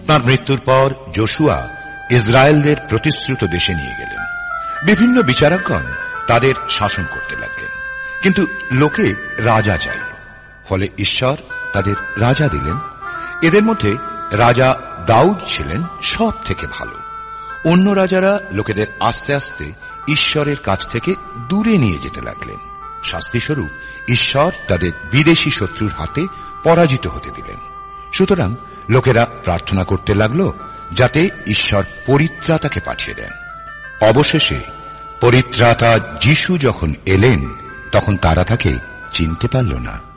তার মৃত্যুর পর যোশুয়া ইসরায়েলদের প্রতিশ্রুত দেশে নিয়ে গেলেন। বিভিন্ন বিচারকগণ তাদের শাসন করতে লাগলেন, কিন্তু লোকে রাজা চাইল, ফলে ঈশ্বর তাদের রাজা দিলেন। এদের মধ্যে রাজা দাউদ ছিলেন সব থেকে ভালো। অন্য রাজারা লোকেদের আস্তে আস্তে ঈশ্বরের কাছ থেকে দূরে নিয়ে যেতে লাগলেন। শাস্তিস্বরূপ ঈশ্বর তাদের বিদেশি শত্রুর হাতে পরাজিত হতে দিলেন। সুতরাং লোকেরা প্রার্থনা করতে লাগল যাতে ঈশ্বর পরিত্রাতাকে পাঠিয়ে দেন। অবশেষে পরিত্রাতা যিশু যখন এলেন, তখন তারা তাকে চিনতে পারল না।